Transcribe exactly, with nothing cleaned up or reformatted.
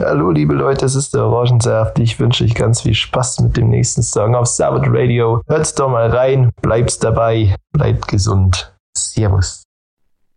Hallo liebe Leute, es ist der Orangensaft. Ich wünsche euch ganz viel Spaß mit dem nächsten Song auf Sabbath Radio. Hört's doch mal rein, bleibt dabei, bleibt gesund. Servus.